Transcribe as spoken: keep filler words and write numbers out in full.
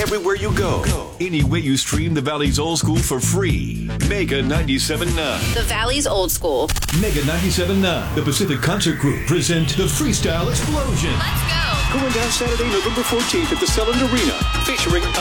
Everywhere you go. Any way you stream the Valley's Old School for free. Mega ninety-seven point nine. The Valley's Old School. Mega ninety-seven point nine. The Pacific Concert Group present the Freestyle Explosion. Let's go. Going down Saturday, November fourteenth at the Selland Arena. Featuring